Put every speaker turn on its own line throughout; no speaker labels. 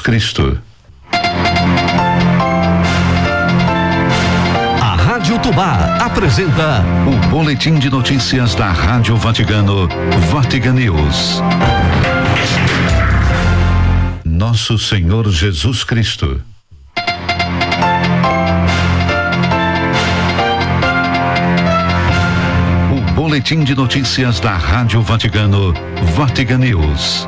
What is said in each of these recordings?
Cristo.
A Rádio Tubá apresenta
o boletim de notícias da Rádio Vaticano, Vatican News. Nosso Senhor Jesus Cristo. O boletim de notícias da Rádio Vaticano, Vatican News.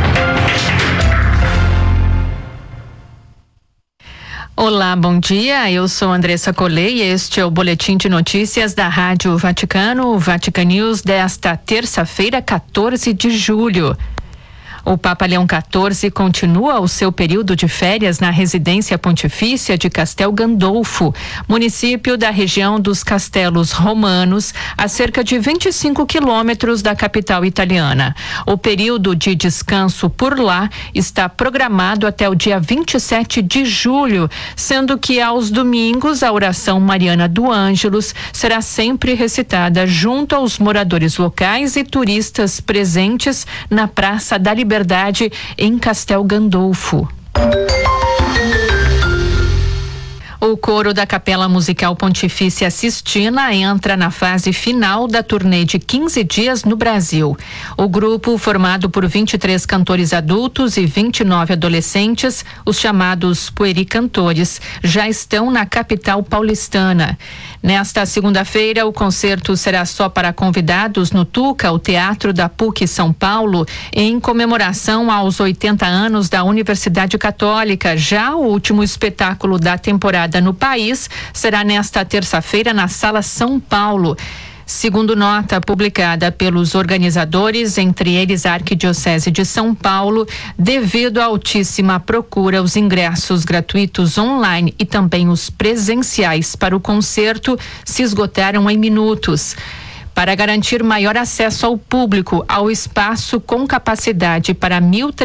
Olá, bom dia. Eu sou Andressa Colei e este é o boletim de notícias da Rádio Vaticano, Vatican News, desta terça-feira, 14 de julho. O Papa Leão XIV continua o seu período de férias na residência pontifícia de Castel Gandolfo, município da região dos Castelos Romanos, a cerca de 25 quilômetros da capital italiana. O período de descanso por lá está programado até o dia 27 de julho, sendo que aos domingos a oração mariana do Ângelus será sempre recitada junto aos moradores locais e turistas presentes na Praça da Liberdade em Castel Gandolfo. O coro da Capela Musical Pontifícia Sistina entra na fase final da turnê de 15 dias no Brasil. O grupo, formado por 23 cantores adultos e 29 adolescentes, os chamados puericantores, já estão na capital paulistana. Nesta segunda-feira, o concerto será só para convidados no Tuca, o Teatro da PUC São Paulo, em comemoração aos 80 anos da Universidade Católica. Já o último espetáculo da temporada no país será nesta terça-feira na Sala São Paulo. Segundo nota publicada pelos organizadores, entre eles a Arquidiocese de São Paulo, devido à altíssima procura, os ingressos gratuitos online e também os presenciais para o concerto se esgotaram em minutos. Para garantir maior acesso ao público ao espaço com capacidade para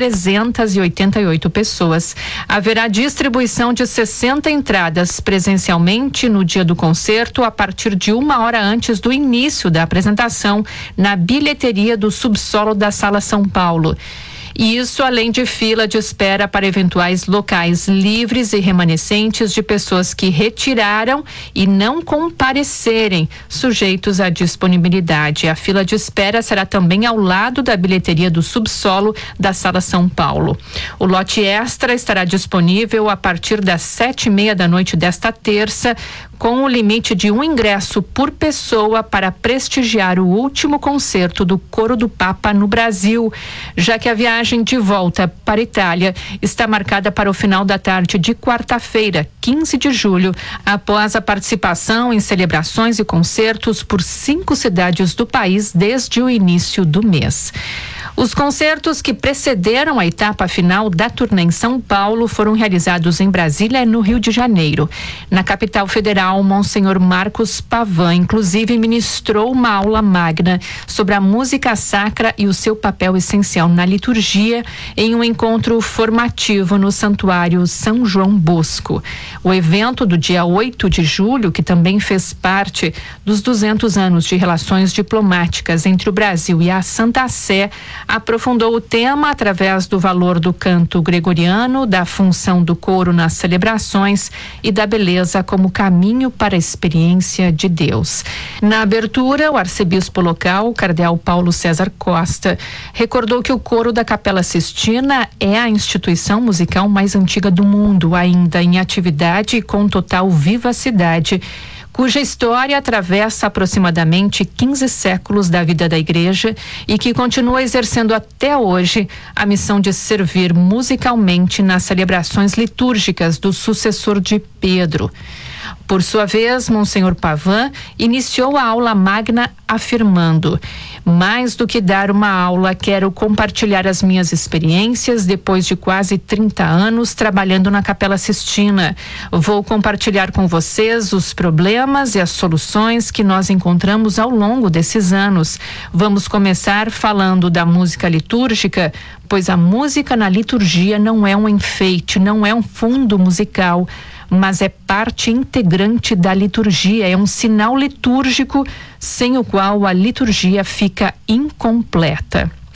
1.388 pessoas, haverá distribuição de 60 entradas presencialmente no dia do concerto a partir de 1 hora antes do início da apresentação na bilheteria do subsolo da Sala São Paulo. E isso além de fila de espera para eventuais locais livres e remanescentes de pessoas que retiraram e não comparecerem, sujeitos à disponibilidade. A fila de espera será também ao lado da bilheteria do subsolo da Sala São Paulo. O lote extra estará disponível a partir das 7:30 da noite desta terça, com o limite de um ingresso por pessoa para prestigiar o último concerto do Coro do Papa no Brasil, já que a viagem de volta para a Itália está marcada para o final da tarde de quarta-feira, 15 de julho, após a participação em celebrações e concertos por 5 cidades do país desde o início do mês. Os concertos que precederam a etapa final da turnê em São Paulo foram realizados em Brasília e no Rio de Janeiro. Na capital federal, Monsenhor Marcos Pavan, inclusive, ministrou uma aula magna sobre a música sacra e o seu papel essencial na liturgia em um encontro formativo no Santuário São João Bosco. O evento do dia 8 de julho, que também fez parte dos 200 anos de relações diplomáticas entre o Brasil e a Santa Sé, aprofundou o tema através do valor do canto gregoriano, da função do coro nas celebrações e da beleza como caminho para a experiência de Deus. Na abertura, o arcebispo local, o cardeal Paulo César Costa, recordou que o coro da Capela Sistina é a instituição musical mais antiga do mundo, ainda em atividade e com total vivacidade, cuja história atravessa aproximadamente 15 séculos da vida da Igreja e que continua exercendo até hoje a missão de servir musicalmente nas celebrações litúrgicas do sucessor de Pedro. Por sua vez, Monsenhor Pavan iniciou a aula magna afirmando: mais do que dar uma aula, quero compartilhar as minhas experiências depois de quase 30 anos trabalhando na Capela Sistina. Vou compartilhar com vocês os problemas e as soluções que nós encontramos ao longo desses anos. Vamos começar falando da música litúrgica, pois a música na liturgia não é um enfeite, não é um fundo musical, mas é parte integrante da liturgia, é um sinal litúrgico sem o qual a liturgia fica incompleta.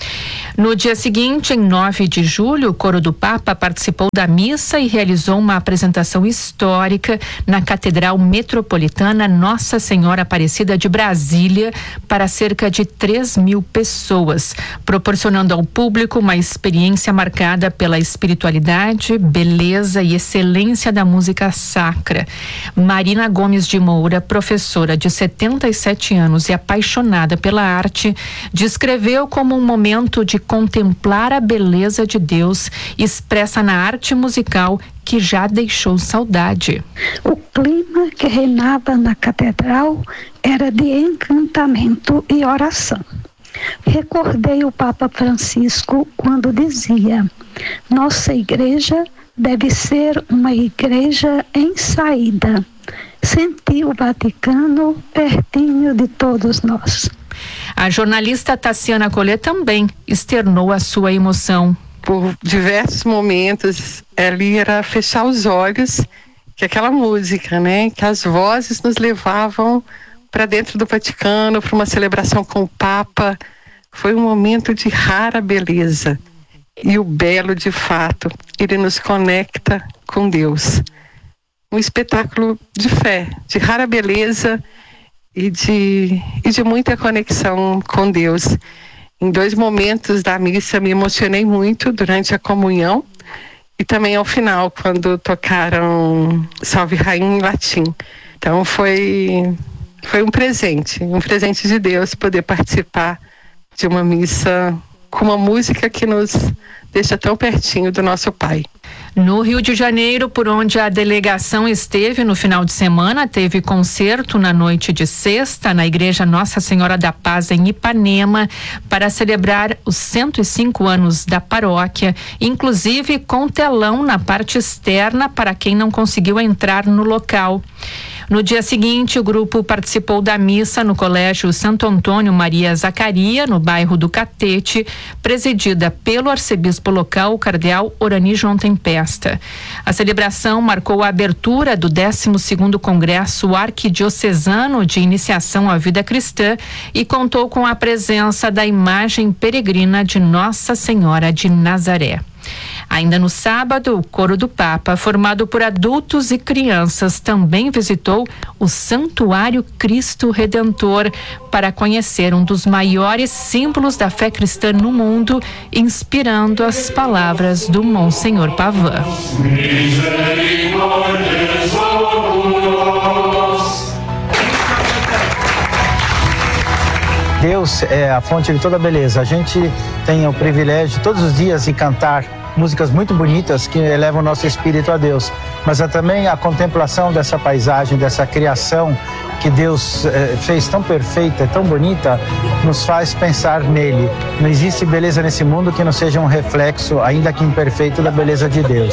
No dia seguinte, em 9 de julho, o Coro do Papa participou da missa e realizou uma apresentação histórica na Catedral Metropolitana Nossa Senhora Aparecida de Brasília para cerca de 3.000 pessoas, proporcionando ao público uma experiência marcada pela espiritualidade, beleza e excelência da música sacra. Marina Gomes de Moura, professora de 77 anos e apaixonada pela arte, descreveu como um momento de contemplar a beleza de Deus expressa na arte musical que já deixou saudade.
O clima que reinava na catedral era de encantamento e oração. Recordei o Papa Francisco quando dizia: nossa igreja deve ser uma igreja em saída. Senti o Vaticano pertinho de todos nós.
A jornalista Tassiana Collet também externou a sua emoção.
Por diversos momentos, ali era fechar os olhos, que aquela música, né? Que as vozes nos levavam para dentro do Vaticano, para uma celebração com o Papa. Foi um momento de rara beleza. E o belo, de fato, ele nos conecta com Deus. Um espetáculo de fé, de rara beleza e de muita conexão com Deus. Em 2 momentos da missa me emocionei muito durante a comunhão e também ao final, quando tocaram Salve Rainha em latim. Então foi um presente de Deus poder participar de uma missa com uma música que nos deixa tão pertinho do nosso Pai.
No Rio de Janeiro, por onde a delegação esteve no final de semana, teve concerto na noite de sexta na Igreja Nossa Senhora da Paz em Ipanema para celebrar os 105 anos da paróquia, inclusive com telão na parte externa para quem não conseguiu entrar no local. No dia seguinte, o grupo participou da missa no Colégio Santo Antônio Maria Zacaria, no bairro do Catete, presidida pelo arcebispo local, o cardeal Orani João Tempesta. A celebração marcou a abertura do 12º Congresso Arquidiocesano de Iniciação à Vida Cristã e contou com a presença da imagem peregrina de Nossa Senhora de Nazaré. Ainda no sábado, o Coro do Papa, formado por adultos e crianças, também visitou o Santuário Cristo Redentor para conhecer um dos maiores símbolos da fé cristã no mundo, inspirando as palavras do Monsenhor Pavan.
Deus é a fonte de toda beleza. A gente tem o privilégio todos os dias de cantar músicas muito bonitas que elevam o nosso espírito a Deus, mas é também a contemplação dessa paisagem, dessa criação que Deus fez tão perfeita, tão bonita, nos faz pensar nele. Não existe beleza nesse mundo que não seja um reflexo, ainda que imperfeito, da beleza de Deus.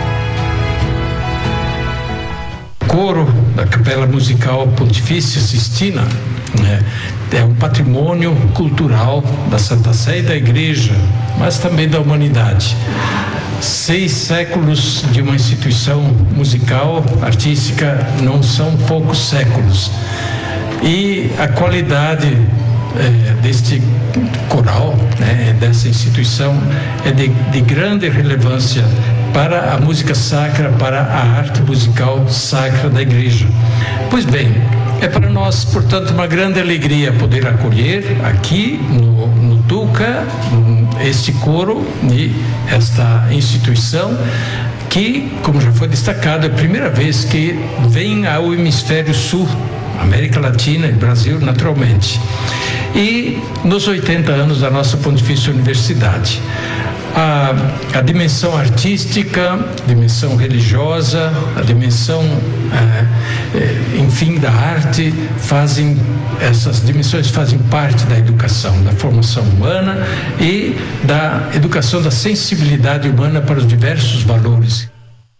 Coro da Capela Musical Pontifícia Sistina, né, é um patrimônio cultural da Santa Sé e da Igreja, mas também da humanidade. 6 séculos de uma instituição musical, artística, não são poucos séculos. E a qualidade deste coral, né, dessa instituição, é de grande relevância para a música sacra, para a arte musical sacra da Igreja. Pois bem, é para nós, portanto, uma grande alegria poder acolher aqui no Tuca este coro e esta instituição que, como já foi destacado, é a primeira vez que vem ao Hemisfério Sul, América Latina e Brasil, naturalmente. E nos 80 anos da nossa Pontifícia Universidade. A dimensão artística, a dimensão religiosa, a dimensão, enfim, da arte, essas dimensões fazem parte da educação, da formação humana e da educação da sensibilidade humana para os diversos valores.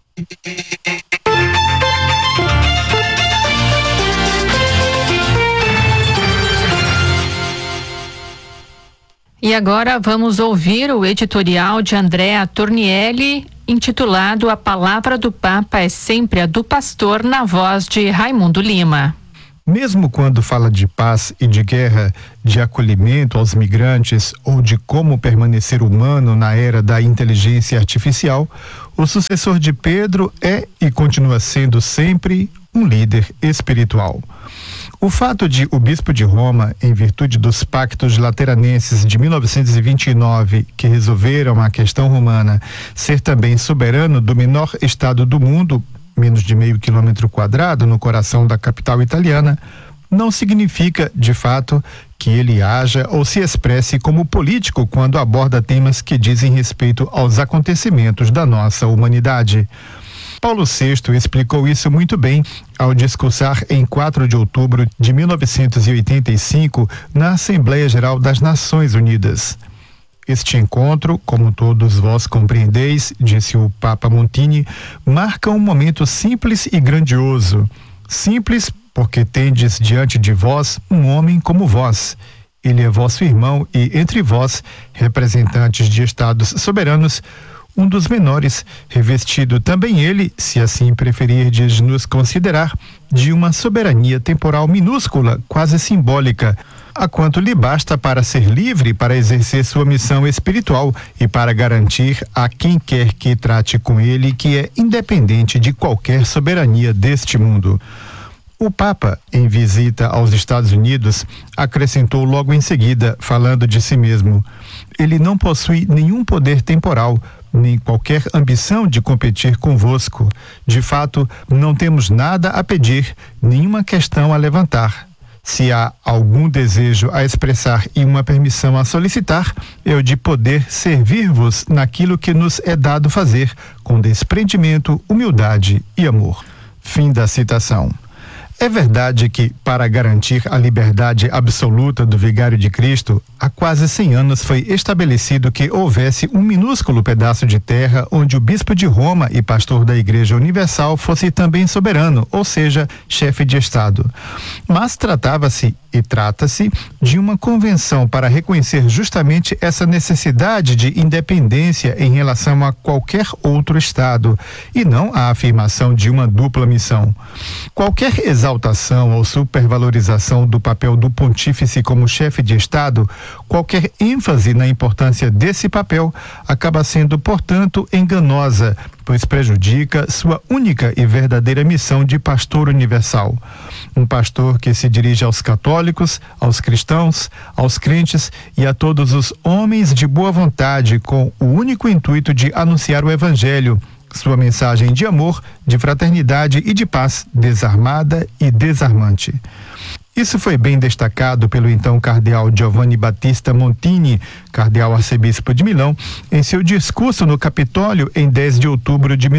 E agora vamos ouvir o editorial de Andréa Tornielli, intitulado A Palavra do Papa é sempre a do Pastor, na voz de Raimundo Lima.
Mesmo quando fala de paz e de guerra, de acolhimento aos migrantes ou de como permanecer humano na era da inteligência artificial, o sucessor de Pedro é e continua sendo sempre um líder espiritual. O fato de o bispo de Roma, em virtude dos pactos lateranenses de 1929, que resolveram a questão romana, ser também soberano do menor estado do mundo, menos de meio quilômetro quadrado, no coração da capital italiana, não significa, de fato, que ele haja ou se expresse como político quando aborda temas que dizem respeito aos acontecimentos da nossa humanidade. Paulo VI explicou isso muito bem ao discursar em 4 de outubro de 1985 na Assembleia Geral das Nações Unidas. Este encontro, como todos vós compreendeis, disse o Papa Montini, marca um momento simples e grandioso. Simples porque tendes diante de vós um homem como vós. Ele é vosso irmão e, entre vós, representantes de estados soberanos, um dos menores, revestido também ele, se assim preferirdes nos considerar, de uma soberania temporal minúscula, quase simbólica, a quanto lhe basta para ser livre para exercer sua missão espiritual e para garantir a quem quer que trate com ele que é independente de qualquer soberania deste mundo. O Papa, em visita aos Estados Unidos, acrescentou logo em seguida, falando de si mesmo: ele não possui nenhum poder temporal, nem qualquer ambição de competir convosco. De fato, não temos nada a pedir, nenhuma questão a levantar. Se há algum desejo a expressar e uma permissão a solicitar, é o de poder servir-vos naquilo que nos é dado fazer, com desprendimento, humildade e amor. Fim da citação. É verdade que, para garantir a liberdade absoluta do vigário de Cristo, há quase 100 anos foi estabelecido que houvesse um minúsculo pedaço de terra onde o bispo de Roma e pastor da Igreja Universal fosse também soberano, ou seja, chefe de Estado. Mas tratava-se e trata-se de uma convenção para reconhecer justamente essa necessidade de independência em relação a qualquer outro Estado, e não a afirmação de uma dupla missão. Qualquer exaltação ou supervalorização do papel do pontífice como chefe de Estado, qualquer ênfase na importância desse papel, acaba sendo, portanto, enganosa, pois prejudica sua única e verdadeira missão de pastor universal. Um pastor que se dirige aos católicos, aos cristãos, aos crentes e a todos os homens de boa vontade, com o único intuito de anunciar o Evangelho, sua mensagem de amor, de fraternidade e de paz, desarmada e desarmante. Isso foi bem destacado pelo então cardeal Giovanni Battista Montini, cardeal arcebispo de Milão, em seu discurso no Capitólio em 10 de outubro de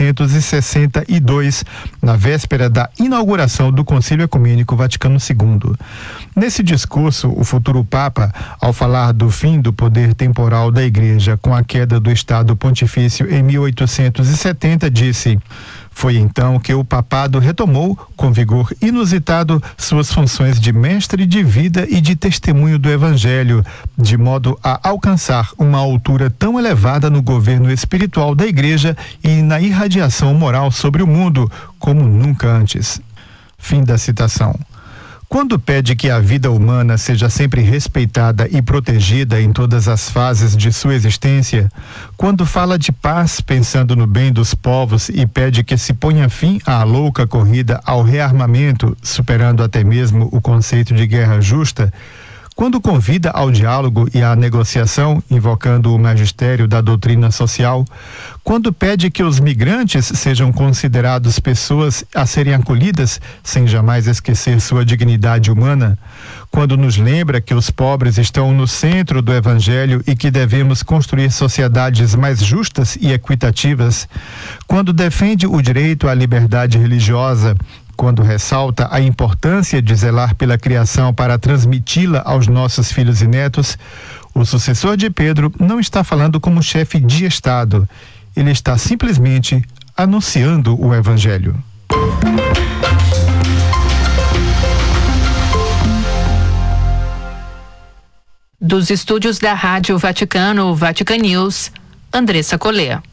1962, na véspera da inauguração do Concílio Ecumênico Vaticano II. Nesse discurso, o futuro Papa, ao falar do fim do poder temporal da Igreja com a queda do Estado Pontifício em 1870, disse: foi então que o papado retomou, com vigor inusitado, suas funções de mestre de vida e de testemunho do Evangelho, de modo a alcançar uma altura tão elevada no governo espiritual da Igreja e na irradiação moral sobre o mundo, como nunca antes. Fim da citação. Quando pede que a vida humana seja sempre respeitada e protegida em todas as fases de sua existência, quando fala de paz pensando no bem dos povos e pede que se ponha fim à louca corrida ao rearmamento, superando até mesmo o conceito de guerra justa, quando convida ao diálogo e à negociação, invocando o magistério da doutrina social, quando pede que os migrantes sejam considerados pessoas a serem acolhidas, sem jamais esquecer sua dignidade humana, quando nos lembra que os pobres estão no centro do Evangelho e que devemos construir sociedades mais justas e equitativas, quando defende o direito à liberdade religiosa, quando ressalta a importância de zelar pela criação para transmiti-la aos nossos filhos e netos, o sucessor de Pedro não está falando como chefe de Estado. Ele está simplesmente anunciando o Evangelho.
Dos estúdios da Rádio Vaticano, Vatican News, Andressa Collet.